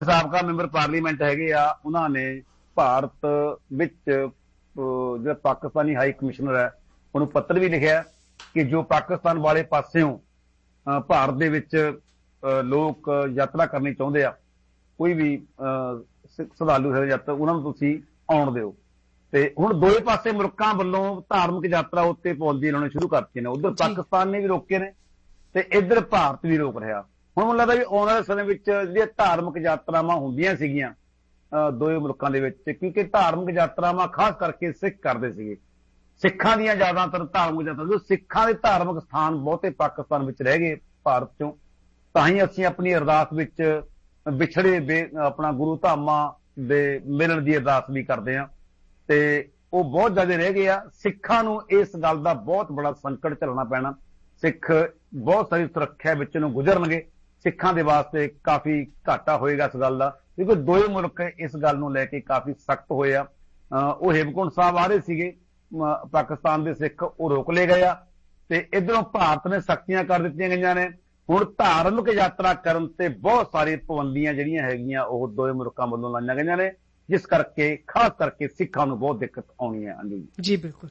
ਸਾਬਕਾ member parliament ਹੈਗੇ ਆ, ਉਹਨਾਂ ਨੇ ਭਾਰਤ ਵਿੱਚ ਜਿਹੜਾ ਪਾਕਿਸਤਾਨੀ ਹਾਈ ਕਮਿਸ਼ਨਰ ਹੈ ਉਹਨੂੰ ਪੱਤਰ ਵੀ ਲਿਖਿਆ ਕਿ ਜੋ ਪਾਕਿਸਤਾਨ ਵਾਲੇ ਪਾਸਿਓਂ ਭਾਰਤ ਦੇ ਵਿੱਚ ਲੋਕ ਯਾਤਰਾ ਕਰਨੀ ਚਾਹੁੰਦੇ ਆ, ਕੋਈ ਵੀ ਸ਼ਰਧਾਲੂ ਹੈ ਯਾਤਰਾ, ਉਹਨਾਂ ਨੂੰ ਤੁਸੀਂ ਆਉਣ ਦਿਓ। ਤੇ ਹੁਣ ਦੋਵੇਂ ਪਾਸੇ ਮੁਲਕਾਂ ਵੱਲੋਂ ਧਾਰਮਿਕ ਯਾਤਰਾ ਉੱਤੇ ਪਾਬੰਦੀਆਂ ਲਾਉਣੀ ਸ਼ੁਰੂ ਕਰਤੀਆਂ ਨੇ। ਉਧਰ ਪਾਕਿਸਤਾਨ ਨੇ ਵੀ ਰੋਕੇ ਨੇ ਤੇ ਇੱਧਰ ਭਾਰਤ ਵੀ ਰੋਕ ਰਿਹਾ। ਹੁਣ ਮੈਨੂੰ ਲੱਗਦਾ ਵੀ ਆਉਣ ਵਾਲੇ ਸਮੇਂ ਵਿੱਚ ਜਿਹੜੀਆਂ ਧਾਰਮਿਕ ਯਾਤਰਾਵਾਂ ਹੁੰਦੀਆਂ ਸੀਗੀਆਂ ਦੋਵੇਂ ਮੁਲਕਾਂ ਦੇ ਵਿੱਚ, ਕਿਉਂਕਿ ਧਾਰਮਿਕ ਯਾਤਰਾਵਾਂ ਖਾਸ ਕਰਕੇ ਸਿੱਖ ਕਰਦੇ ਸੀਗੇ, ਸਿੱਖਾਂ ਦੀਆਂ ਜ਼ਿਆਦਾਤਰ ਧਾਰਮਿਕ ਯਾਤਰਾ, ਸਿੱਖਾਂ ਦੇ ਧਾਰਮਿਕ ਸਥਾਨ ਬਹੁਤੇ ਪਾਕਿਸਤਾਨ ਵਿੱਚ ਰਹਿ ਗਏ ਭਾਰਤ ਚੋਂ, ਤਾਂ ਹੀ ਅਸੀਂ ਆਪਣੀ ਅਰਦਾਸ ਵਿੱਚ ਵਿਛੜੇ ਆਪਣਾ ਗੁਰੂ ਧਾਮਾਂ ਦੇ ਮਿਲਣ ਦੀ ਅਰਦਾਸ ਵੀ ਕਰਦੇ ਹਾਂ, ਤੇ ਉਹ ਬਹੁਤ ਜ਼ਿਆਦਾ ਰਹਿ ਗਏ ਆ। ਸਿੱਖਾਂ ਨੂੰ ਇਸ ਗੱਲ ਦਾ ਬਹੁਤ ਬੜਾ ਸੰਕਟ ਝੱਲਣਾ ਪੈਣਾ। ਸਿੱਖ ਬਹੁਤ ਸਾਰੀ ਸੁਰੱਖਿਆ ਵਿੱਚ ਨੂੰ ਗੁਜ਼ਰਨਗੇ। ਸਿੱਖਾਂ ਦੇ ਵਾਸਤੇ ਕਾਫੀ ਘਾਟਾ ਹੋਏਗਾ ਇਸ ਗੱਲ ਦਾ, ਕਿਉਂਕਿ ਦੋਵੇਂ ਮੁਲਕ ਇਸ ਗੱਲ ਨੂੰ ਲੈ ਕੇ ਕਾਫੀ ਸਖਤ ਹੋਏ ਆ। ਉਹ ਹੇਮਕੁੰਟ ਸਾਹਿਬ ਆ ਰਹੇ ਸੀਗੇ ਪਾਕਿਸਤਾਨ ਦੇ ਸਿੱਖ, ਉਹ ਰੋਕ ਲਏ ਗਏ ਆ, ਤੇ ਇੱਧਰੋਂ ਭਾਰਤ ਨੇ ਸਖਤੀਆਂ ਕਰ ਦਿੱਤੀਆਂ ਗਈਆਂ ਨੇ। ਹੁਣ ਧਾਰਮਿਕ ਯਾਤਰਾ ਕਰਨ ਤੇ ਬਹੁਤ ਸਾਰੀ ਪਾਬੰਦੀਆਂ ਜਿਹੜੀਆਂ ਹੈਗੀਆਂ ਉਹ ਦੋਵੇਂ ਮੁਲਕਾਂ ਵੱਲੋਂ ਲਾਈਆਂ ਗਈਆਂ ਨੇ, ਜਿਸ ਕਰਕੇ ਖਾਸ ਕਰਕੇ ਸਿੱਖਾਂ ਨੂੰ ਬਹੁਤ ਦਿੱਕਤ ਆਉਣੀ ਹੈ। ਜੀ ਬਿਲਕੁਲ।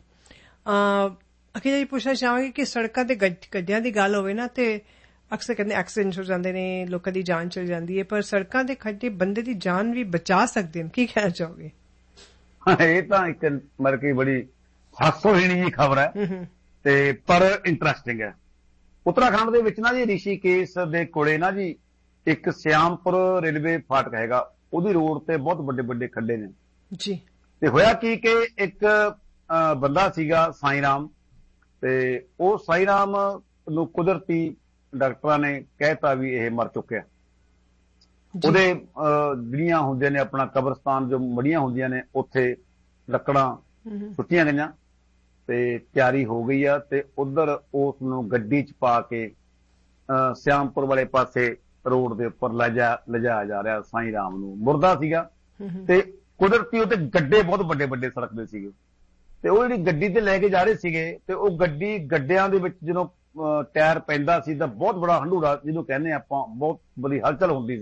ਅਖੀਰ ਜੀ ਪੁੱਛਣਾ ਚਾਹਾਂਗੇ ਕਿ ਸੜਕਾਂ ਤੇ ਗੱਡੀਆਂ ਦੀ ਗੱਲ ਹੋਵੇ ਨਾ, ਤੇ ਅਕਸਰ ਕਹਿੰਦੇ ਐਕਸੀਡੈਂਟ ਹੋ ਜਾਂਦੇ ਨੇ, ਲੋਕਾਂ ਦੀ ਜਾਨ ਚਲੀ ਜਾਂਦੀ ਹੈ, ਪਰ ਸੜਕਾਂ ਦੇ ਖੱਡੇ ਬੰਦੇ ਦੀ ਜਾਨ ਵੀ ਬਚਾ ਸਕਦੇ ਨੇ, ਕੀ ਕਹਿਣਾ ਚਾਹੋਗੇ? ਇਹ ਤਾਂ ਇੱਕ ਮਤਲਬ ਕਿ ਬੜੀ ਹਾਸੋਹੀਣੀ ਜੀ ਖਬਰ ਹੈ, ਤੇ ਪਰ ਇੰਟਰਸਟਿੰਗ ਹੈ। ਉੱਤਰਾਖੰਡ ਦੇ ਵਿੱਚ ਨਾ ਜੀ ਰਿਸ਼ੀਕੇਸ਼ ਦੇ ਕੋਲੇ ਨਾ ਜੀ ਇੱਕ ਸਿਆਮਪੁਰ ਰੇਲਵੇ ਫਾਟਕ ਹੈਗਾ, ਉਹਦੀ ਰੋਡ ਤੇ ਬਹੁਤ ਵੱਡੇ ਵੱਡੇ ਖੱਡੇ ਨੇ ਜੀ। ਤੇ ਹੋਇਆ ਕੀ ਕਿ ਇੱਕ ਬੰਦਾ ਸੀਗਾ ਸਾਈਂ ਰਾਮ, ਤੇ ਉਹ ਸਾਈਂ ਰਾਮ ਨੂੰ ਕੁਦਰਤੀ ਡਾਕਟਰਾਂ ਨੇ ਕਹਿਤਾ ਵੀ ਇਹ ਮਰ ਚੁੱਕਿਆ। ਉਹਦੇ ਜਿਹੜੀਆਂ ਹੁੰਦੀਆਂ ਨੇ ਆਪਣਾ ਕਬਰਸਤਾਨ ਜੋ ਮੜੀਆਂ ਹੁੰਦੀਆਂ ਨੇ, ਉੱਥੇ ਲੱਕੜਾਂ ਸੁੱਟੀਆਂ ਗਈਆਂ ਤੇ ਤਿਆਰੀ ਹੋ ਗਈ ਆ, ਤੇ ਉਧਰ ਉਸ ਨੂੰ ਗੱਡੀ ਚ ਪਾ ਕੇ ਸਿਆਮਪੁਰ ਵਾਲੇ ਪਾਸੇ ਰੋਡ ਦੇ ਉੱਪਰ ਲਿਜਾਇਆ ਜਾ ਰਿਹਾ ਸਾਈਂ ਰਾਮ ਨੂੰ। ਮੁਰਦਾ ਸੀਗਾ ਤੇ ਕੁਦਰਤੀ ਉਹਤੇ ਗੱਡੇ ਬਹੁਤ ਵੱਡੇ ਵੱਡੇ ਸੜਕ ਦੇ ਸੀਗੇ, ਤੇ ਉਹ ਜਿਹੜੀ ਗੱਡੀ ਤੇ ਲੈ ਕੇ ਜਾ ਰਹੇ ਸੀਗੇ, ਤੇ ਉਹ ਗੱਡਿਆਂ ਦੇ ਵਿੱਚ ਜਦੋਂ ਟਾਇਰ ਪੈਂਦਾ ਸੀ ਤਾਂ ਬਹੁਤ ਬੜਾ ਹੰਡੂਰਾ ਜਿਹਨੂੰ ਕਹਿੰਦੇ ਆਪਾਂ, ਬਹੁਤ ਬੜੀ ਹਲਚਲ ਹੁੰਦੀ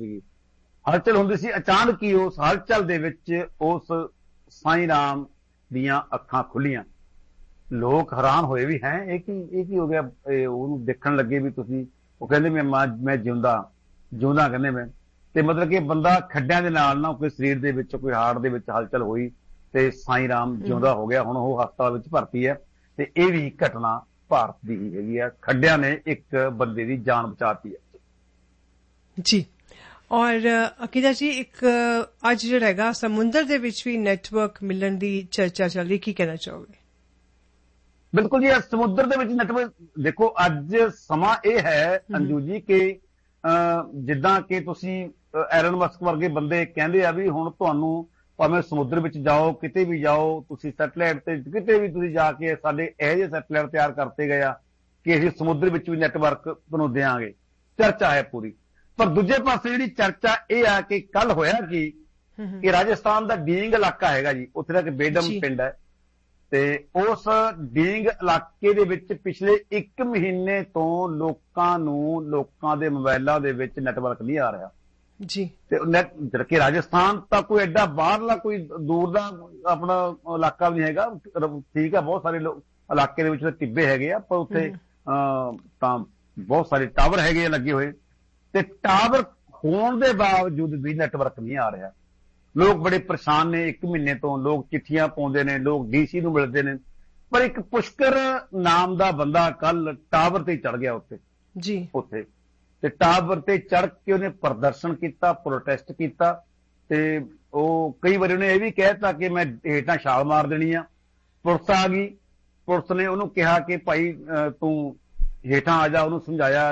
ਸੀ। ਅਚਾਨਕ ਹੀ ਉਸ ਹਲਚਲ ਦੇ ਵਿੱਚ ਉਸ ਸਾਈਂ ਰਾਮ ਦੀਆਂ ਅੱਖਾਂ ਖੁੱਲੀਆਂ। ਲੋਕ ਹੈਰਾਨ ਹੋਏ ਵੀ ਹੈ ਇਹ ਕੀ ਹੋ ਗਿਆ। ਉਹਨੂੰ ਦੇਖਣ ਲੱਗੇ ਵੀ ਤੁਸੀਂ, ਉਹ ਕਹਿੰਦੇ ਮੈਂ ਜਿਉਂਦਾ ਕਹਿੰਦੇ ਮੈਂ, ਤੇ ਮਤਲਬ ਕਿ ਬੰਦਾ ਖੱਡਿਆਂ ਦੇ ਨਾਲ ਨਾ ਕੋਈ ਸਰੀਰ ਦੇ ਵਿੱਚ ਕੋਈ ਹਾਰਟ ਦੇ ਵਿੱਚ ਹਲਚਲ ਹੋਈ ਤੇ ਸਾਈਂ ਰਾਮ ਜਿਉਂਦਾ ਹੋ ਗਿਆ। ਹੁਣ ਉਹ ਹਸਪਤਾਲ ਵਿੱਚ ਭਰਤੀ ਹੈ, ਤੇ ਇਹ ਵੀ ਘਟਨਾ ਭਾਰਤ ਦੀ ਹੀ ਹੈਗੀ ਆ। ਖੱਡਿਆਂ ਨੇ ਇੱਕ ਬੰਦੇ ਦੀ ਜਾਨ ਬਚਾਤੀ ਹੈ ਜੀ। ਔਰ ਅਕੀਦਾ ਜੀ, ਇੱਕ ਅੱਜ ਜਿਹੜਾ ਹੈਗਾ ਸਮੁੰਦਰ ਦੇ ਵਿੱਚ ਵੀ ਨੈਟਵਰਕ ਮਿਲਣ ਦੀ ਚਰਚਾ ਚੱਲ ਰਹੀ, ਕੀ ਕਹਿਣਾ ਚਾਹੋਗੇ? ਬਿਲਕੁਲ ਜੀ, ਸਮੁੰਦਰ ਦੇ ਵਿੱਚ ਨੈਟਵਰਕ ਦੇਖੋ, ਅੱਜ ਸਮਾਂ ਇਹ ਹੈ ਅੰਜੂ ਜੀ ਕਿ ਜਿੱਦਾਂ ਕਿ ਤੁਸੀਂ ਐਲਨ ਮਸਕ ਵਰਗੇ ਬੰਦੇ ਕਹਿੰਦੇ ਆ ਵੀ ਹੁਣ ਤੁਹਾਨੂੰ ਭਾਵੇਂ ਸਮੁੰਦਰ ਵਿੱਚ ਜਾਓ, ਕਿਤੇ ਵੀ ਜਾਓ, ਤੁਸੀਂ ਸੈਟੇਲਾਈਟ ਤੇ ਕਿਤੇ ਵੀ ਤੁਸੀਂ ਜਾ ਕੇ, ਸਾਡੇ ਇਹੋ ਜਿਹੇ ਸੈਟੇਲਾਈਟ ਤਿਆਰ ਕਰਤੇ ਗਏ ਆ ਕਿ ਅਸੀਂ ਸਮੁੰਦਰ ਵਿੱਚ ਵੀ ਨੈਟਵਰਕ ਤੁਹਾਨੂੰ ਦਿਆਂਗੇ। ਚਰਚਾ ਹੈ ਪੂਰੀ। ਪਰ ਦੂਜੇ ਪਾਸੇ ਜਿਹੜੀ ਚਰਚਾ ਇਹ ਆ ਕਿ ਕੱਲ ਹੋਇਆ ਕਿ ਰਾਜਸਥਾਨ ਦਾ ਡੀਂਗ ਇਲਾਕਾ ਹੈਗਾ ਜੀ, ਉੱਥੇ ਦਾ ਇੱਕ ਬੇਡਮ ਪਿੰਡ ਹੈ, ਤੇ ਉਸ ਡੀਂਗ ਇਲਾਕੇ ਦੇ ਵਿੱਚ ਪਿਛਲੇ 1 ਮਹੀਨੇ ਤੋਂ ਲੋਕਾਂ ਦੇ ਮੋਬਾਇਲਾਂ ਦੇ ਵਿੱਚ ਨੈਟਵਰਕ ਨਹੀਂ ਆ ਰਿਹਾ ਜੀ। ਤੇ ਜਦਕਿ ਰਾਜਸਥਾਨ ਤਾਂ ਕੋਈ ਐਡਾ ਬਾਹਰਲਾ ਕੋਈ ਦੂਰ ਦਾ ਆਪਣਾ ਇਲਾਕਾ ਵੀ ਨਹੀਂ ਹੈਗਾ, ਠੀਕ ਆ, ਬਹੁਤ ਸਾਰੇ ਇਲਾਕੇ ਦੇ ਵਿੱਚ ਟਿੱਬੇ ਹੈਗੇ ਆ, ਪਰ ਉੱਥੇ ਤਾਂ ਬਹੁਤ ਸਾਰੇ ਟਾਵਰ ਹੈਗੇ ਆ ਲੱਗੇ ਹੋਏ, ਤੇ ਟਾਵਰ ਹੋਣ ਦੇ ਬਾਵਜੂਦ ਵੀ ਨੈਟਵਰਕ ਨਹੀਂ ਆ ਰਿਹਾ। ਲੋਕ ਬੜੇ ਪਰੇਸ਼ਾਨ ਨੇ। 1 ਮਹੀਨੇ ਤੋਂ ਲੋਕ ਚਿੱਠੀਆਂ ਪਾਉਂਦੇ ਨੇ, ਲੋਕ ਡੀਸੀ ਨੂੰ ਮਿਲਦੇ ਨੇ, ਪਰ ਇੱਕ ਪੁਸ਼ਕਰ ਨਾਮ ਦਾ ਬੰਦਾ ਕੱਲ ਟਾਵਰ ਤੇ ਚੜ ਗਿਆ ਉੱਥੇ ਜੀ। ਤੇ ਟਾਵਰ ਤੇ ਚੜ ਕੇ ਉਹਨੇ ਪ੍ਰਦਰਸ਼ਨ ਕੀਤਾ, ਪ੍ਰੋਟੈਸਟ ਕੀਤਾ, ਤੇ ਉਹ ਕਈ ਵਾਰੀ ਉਹਨੇ ਇਹ ਵੀ ਕਹਿਤਾ ਕਿ ਮੈਂ ਹੇਠਾਂ ਛਾਲ ਮਾਰ ਦੇਣੀ ਆ। ਪੁਲਿਸ ਆ ਗਈ, ਪੁਲਿਸ ਨੇ ਉਹਨੂੰ ਕਿਹਾ ਕਿ ਭਾਈ ਤੂੰ ਹੇਠਾਂ ਆ ਜਾ, ਉਹਨੂੰ ਸਮਝਾਇਆ,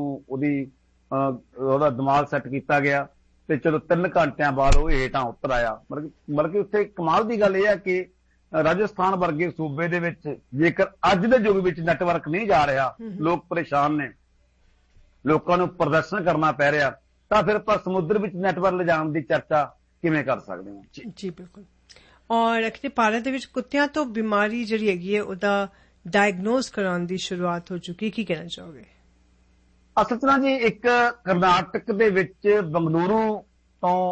ਉਹਦਾ ਦਿਮਾਗ ਸੈੱਟ ਕੀਤਾ ਗਿਆ, ਤੇ ਚਲੋ 3 ਘੰਟਿਆਂ ਬਾਅਦ ਉਹ ਹੇਠਾਂ ਉੱਤਰ ਆਇਆ। ਮਤਲਬ ਕਿ ਉੱਥੇ ਕਮਾਲ ਦੀ ਗੱਲ ਇਹ ਹੈ ਕਿ ਰਾਜਸਥਾਨ ਵਰਗੇ ਸੂਬੇ ਦੇ ਵਿੱਚ ਜੇਕਰ ਅੱਜ ਦੇ ਯੁੱਗ ਵਿੱਚ ਨੈਟਵਰਕ ਨਹੀਂ ਜਾ ਰਿਹਾ, ਲੋਕ ਪਰੇਸ਼ਾਨ ਨੇ, ਲੋਕਾਂ ਨੂੰ ਪ੍ਰਦਰਸ਼ਨ ਕਰਨਾ ਪੈ ਰਿਹਾ, ਤਾਂ ਫਿਰ ਆਪਾਂ ਸਮੁੰਦਰ ਵਿੱਚ ਨੈਟਵਰਕ ਲਿਜਾਣ ਦੀ ਚਰਚਾ ਕਿਵੇਂ ਕਰ ਸਕਦੇ ਹਾਂ? ਜੀ ਬਿਲਕੁਲ। ਔਰ ਅਖੇ ਭਾਰਤ ਦੇ ਵਿੱਚ ਕੁੱਤਿਆਂ ਤੋਂ ਬਿਮਾਰੀ ਜਿਹੜੀ ਹੈਗੀ ਹੈ ਉਹਦਾ ਡਾਇਗਨੋਸ ਕਰਾਉਣ ਦੀ ਸ਼ੁਰੂਆਤ ਹੋ ਚੁੱਕੀ, ਕੀ ਕਹਿਣਾ ਚਾਹੋਗੇ? ਅਸਲ 'ਚ ਨਾ ਜੀ, ਇੱਕ ਕਰਨਾਟਕ ਦੇ ਵਿੱਚ ਬੰਗਲੁਰੂ ਤੋਂ